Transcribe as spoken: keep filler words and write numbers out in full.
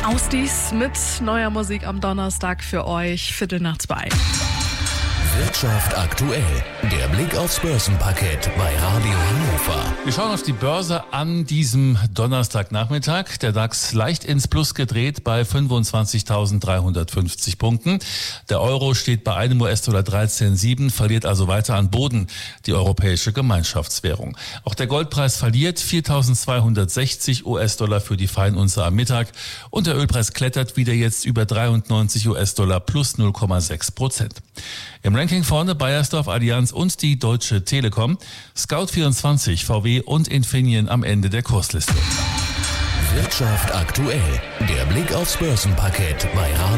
Ausdies mit neuer Musik am Donnerstag für euch, Viertel nach zwei. Wirtschaft aktuell. Der Blick aufs Börsenparkett bei Radio Hannover. Wir schauen auf die Börse an diesem Donnerstagnachmittag. Der DAX leicht ins Plus gedreht bei fünfundzwanzigtausenddreihundertfünfzig Punkten. Der Euro steht bei einem U S-Dollar dreizehn Komma sieben, verliert also weiter an Boden, die europäische Gemeinschaftswährung. Auch der Goldpreis verliert viertausendzweihundertsechzig U S-Dollar für die Feinunze am Mittag. Und der Ölpreis klettert wieder jetzt über dreiundneunzig U S-Dollar plus null Komma sechs Prozent. Im Ranking vorne Bayersdorf, Allianz und die Deutsche Telekom, Scout vierundzwanzig, V W und Infineon am Ende der Kursliste. Wirtschaft aktuell. Der Blick aufs Börsenparkett bei Radio